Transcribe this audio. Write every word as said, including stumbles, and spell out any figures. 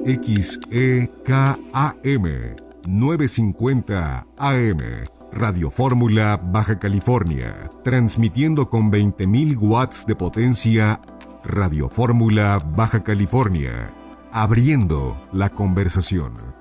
X E K A M novecientos cincuenta A M, Radio Fórmula Baja California, transmitiendo con veinte mil watts de potencia. Radio Fórmula Baja California, abriendo la conversación.